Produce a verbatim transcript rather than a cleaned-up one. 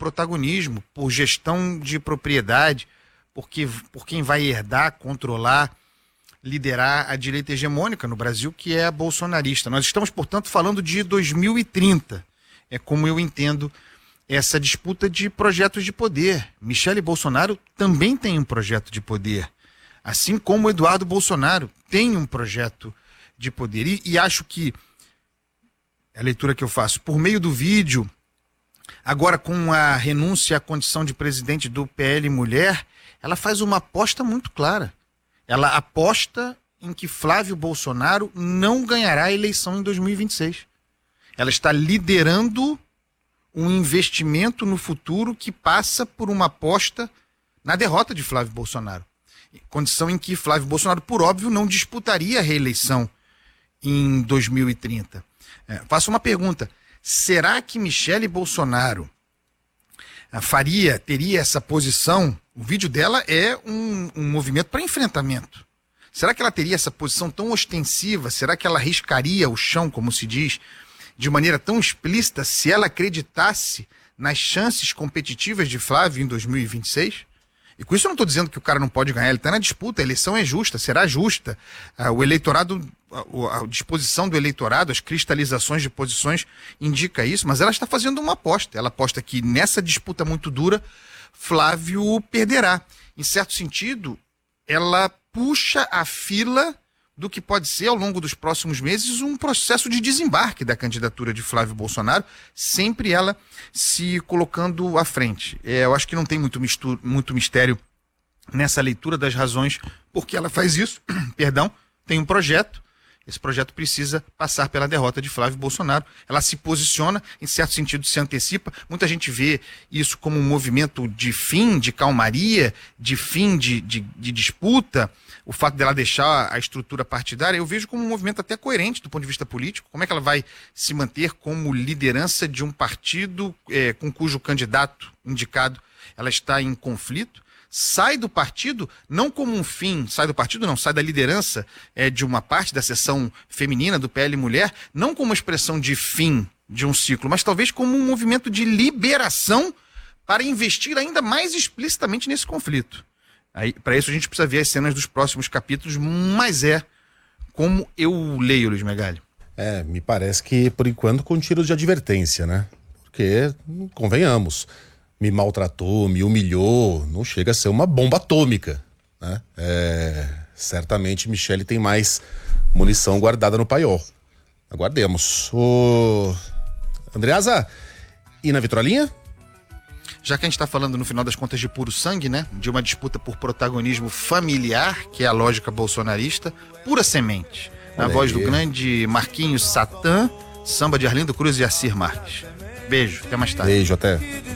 protagonismo, por gestão de propriedade, porque, por quem vai herdar, controlar, liderar a direita hegemônica no Brasil, que é a bolsonarista. Nós estamos, portanto, falando de dois mil e trinta. É como eu entendo essa disputa de projetos de poder. Michele Bolsonaro também tem um projeto de poder, assim como Eduardo Bolsonaro tem um projeto de poder. E, e acho que é a leitura que eu faço, por meio do vídeo, agora com a renúncia à condição de presidente do P L Mulher, ela faz uma aposta muito clara. Ela aposta em que Flávio Bolsonaro não ganhará a eleição em dois mil e vinte e seis. Ela está liderando um investimento no futuro que passa por uma aposta na derrota de Flávio Bolsonaro. Condição em que Flávio Bolsonaro, por óbvio, não disputaria a reeleição em dois mil e trinta. É, faço uma pergunta. Será que Michele Bolsonaro faria, teria essa posição? O vídeo dela é um, um movimento para enfrentamento. Será que ela teria essa posição tão ostensiva? Será que ela riscaria o chão, como se diz, de maneira tão explícita, se ela acreditasse nas chances competitivas de Flávio em dois mil e vinte e seis? E com isso eu não estou dizendo que o cara não pode ganhar, ele está na disputa, a eleição é justa, será justa. Ah, o eleitorado, a, a disposição do eleitorado, as cristalizações de posições indica isso, mas ela está fazendo uma aposta. Ela aposta que nessa disputa muito dura, Flávio perderá. Em certo sentido, ela puxa a fila do que pode ser, ao longo dos próximos meses, um processo de desembarque da candidatura de Flávio Bolsonaro, sempre ela se colocando à frente. É, eu acho que não tem muito, mistura, muito mistério nessa leitura das razões porque ela faz isso. Perdão, tem um projeto. Esse projeto precisa passar pela derrota de Flávio Bolsonaro. Ela se posiciona, em certo sentido se antecipa. Muita gente vê isso como um movimento de fim, de calmaria, de fim de, de, de disputa. O fato dela deixar a estrutura partidária, eu vejo como um movimento até coerente do ponto de vista político. Como é que ela vai se manter como liderança de um partido é, com cujo candidato indicado ela está em conflito? Sai do partido, não como um fim, sai do partido não, sai da liderança é, de uma parte da seção feminina do P L Mulher, não como uma expressão de fim de um ciclo, mas talvez como um movimento de liberação para investir ainda mais explicitamente nesse conflito. Para isso a gente precisa ver as cenas dos próximos capítulos, mas é como eu leio, Luiz Megali. É, me parece que por enquanto com tiro de advertência, né? Porque, convenhamos, me maltratou, me humilhou, não chega a ser uma bomba atômica, né? É, certamente Michele tem mais munição guardada no paiol. Aguardemos. O Andreasa, e na vitrolinha? Já que a gente está falando, no final das contas, de puro sangue, né? De uma disputa por protagonismo familiar, que é a lógica bolsonarista, pura semente. Na Olha voz aí. do grande Marquinhos Satã, samba de Arlindo Cruz e Assir Marques. Beijo, até mais tarde. Beijo, até.